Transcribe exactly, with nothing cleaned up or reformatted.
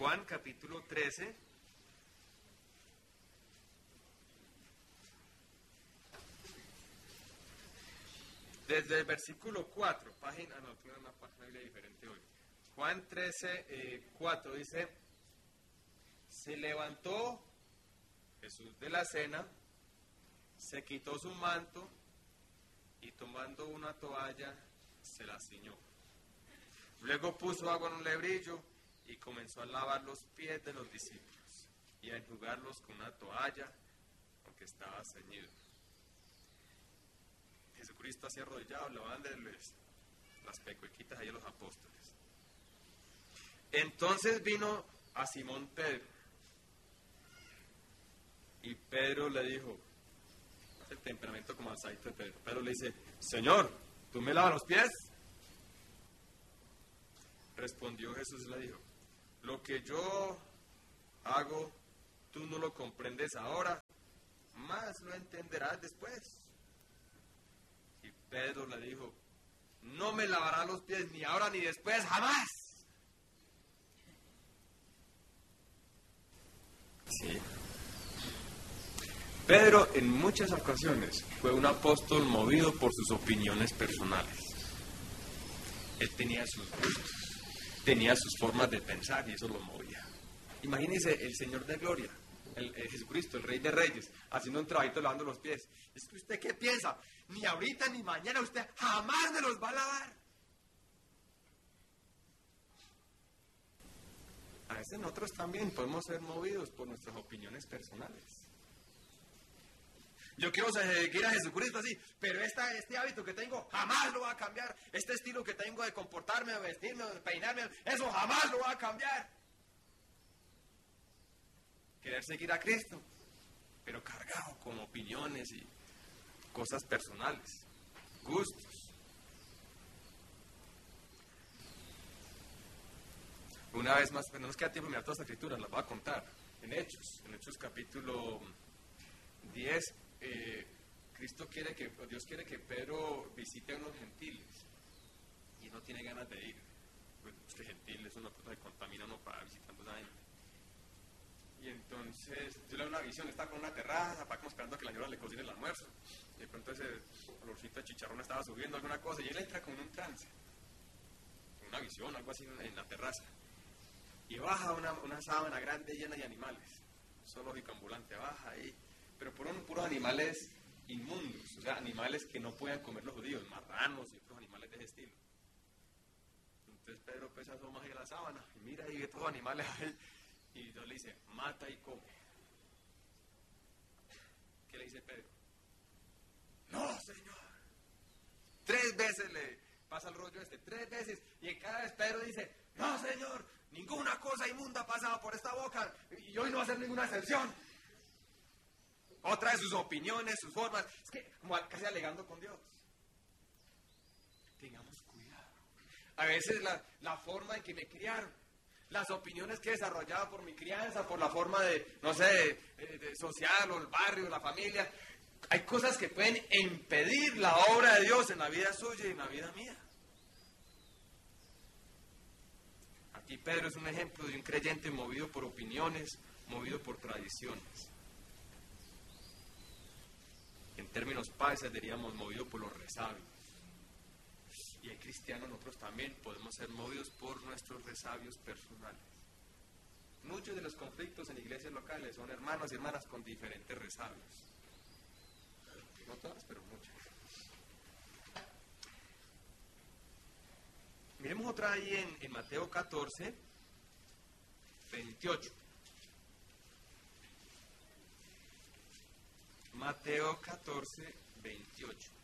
Juan capítulo trece. Desde el versículo cuatro, página, no, tiene una página diferente hoy. Juan trece, eh, cuatro dice, se levantó Jesús de la cena, se quitó su manto y tomando una toalla se la ciñó. Luego puso agua en un lebrillo y comenzó a lavar los pies de los discípulos y a enjugarlos con una toalla, aunque estaba ceñido. Jesucristo así arrodillado, lavándoles las pecuequitas ahí a los apóstoles. Entonces vino a Simón Pedro, y Pedro le dijo, el temperamento como aceite de Pedro, Pedro le dice, Señor, ¿tú me lavas los pies? Respondió Jesús y le dijo, lo que yo hago, tú no lo comprendes ahora, más lo entenderás después. Y Pedro le dijo, no me lavará los pies ni ahora ni después, jamás. Sí. Pedro en muchas ocasiones fue un apóstol movido por sus opiniones personales. Él tenía sus gustos, tenía sus formas de pensar y eso lo movía. Imagínense el Señor de Gloria, el, el Jesucristo, el Rey de Reyes, haciendo un trabajito lavando los pies. Es que usted, ¿qué piensa? Ni ahorita ni mañana usted jamás me los va a lavar. A veces nosotros también podemos ser movidos por nuestras opiniones personales. Yo quiero seguir a Jesucristo así, pero esta, este hábito que tengo jamás lo va a cambiar. Este estilo que tengo de comportarme, de vestirme, de peinarme, eso jamás lo va a cambiar. Querer seguir a Cristo, pero cargado con opiniones y cosas personales, gustos. Una vez más, no nos queda tiempo de mirar todas las escrituras, las voy a contar. En Hechos, en Hechos capítulo diez, eh, Cristo quiere que, Dios quiere que Pedro visite a unos gentiles y no tiene ganas de ir. Pues este gentil es una cosa que contamina uno para visitando a esa gente. Y entonces, yo le doy una visión, está con una terraza, para como esperando a que la señora le cocine el almuerzo. Y de pronto ese olorcito de chicharrón estaba subiendo alguna cosa y él entra con un trance, con una visión, algo así en la terraza. Y baja una, una sábana grande llena de animales, zoológico ambulante, baja ahí, pero por un, puros animales inmundos, o sea, animales que no puedan comer los judíos, marranos y otros animales de ese estilo. Entonces Pedro pesa asoma ahí a la sábana y mira y ve todos los animales ahí. Y Dios le dice, mata y come. ¿Qué le dice Pedro? No, Señor. Tres veces le pasa el rollo este, tres veces. Y en cada vez Pedro dice, no, Señor, ninguna cosa inmunda ha pasado por esta boca. Y hoy no va a hacer ninguna excepción. Otra de sus opiniones, sus formas. Es que como casi alegando con Dios. Tengamos cuidado. A veces la, la forma en que me criaron, las opiniones que he desarrollado por mi crianza, por la forma de, no sé, de, de social o el barrio, la familia. Hay cosas que pueden impedir la obra de Dios en la vida suya y en la vida mía. Aquí Pedro es un ejemplo de un creyente movido por opiniones, movido por tradiciones. En términos paisas diríamos movido por los resabios. Y hay cristianos, nosotros también podemos ser movidos por nuestros resabios personales. Muchos de los conflictos en iglesias locales son hermanos y hermanas con diferentes resabios. No todas, pero muchas. Miremos otra ahí en, en Mateo catorce, veintiocho. Mateo catorce, veintiocho.